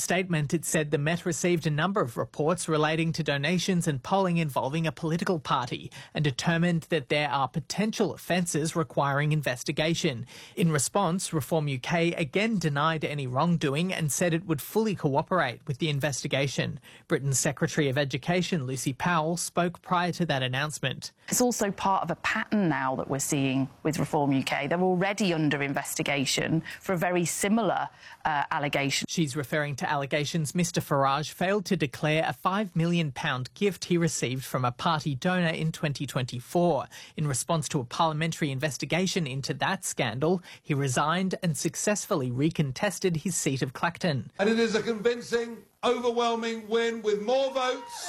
statement, it said the Met received a number of reports relating to donations and polling involving a political party and determined that there are potential offences requiring investigation. In response, Reform UK again denied any wrongdoing and said it would fully cooperate with the investigation. Britain's Secretary of Education, Lucy Powell, spoke prior to that announcement. It's also part of a pattern now that we're seeing with Reform UK. They're already under investigation for a very similar allegation. She's referring to allegations Mr Farage failed to declare a £5 million gift he received from a party donor in 2024. In response to a parliamentary investigation into that scandal, he resigned and successfully recontested his seat of Clacton. And it is a convincing, overwhelming win with more votes.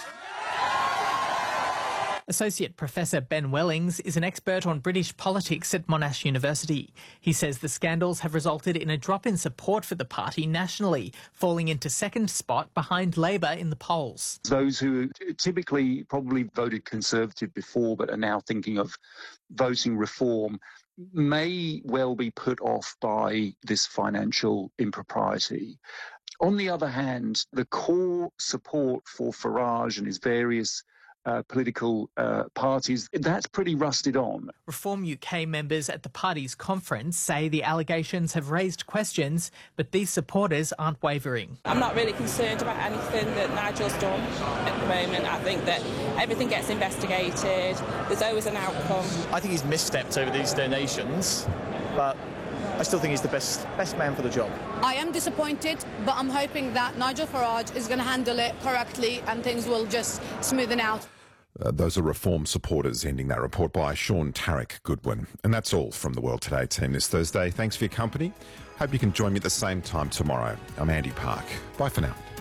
Associate Professor Ben Wellings is an expert on British politics at Monash University. He says the scandals have resulted in a drop in support for the party nationally, falling into second spot behind Labor in the polls. Those who typically probably voted Conservative before but are now thinking of voting Reform may well be put off by this financial impropriety. On the other hand, the core support for Farage and his various political parties, that's pretty rusted on. Reform UK members at the party's conference say the allegations have raised questions, but these supporters aren't wavering. I'm not really concerned about anything that Nigel's done at the moment. I think that everything gets investigated. There's always an outcome. I think he's misstepped over these donations, but I still think he's the best man for the job. I am disappointed, but I'm hoping that Nigel Farage is going to handle it correctly and things will just smoothen out. Those are Reform supporters, ending that report by Sean Tarek Goodwin. And that's all from the World Today team this Thursday. Thanks for your company. Hope you can join me at the same time tomorrow. I'm Andy Park. Bye for now.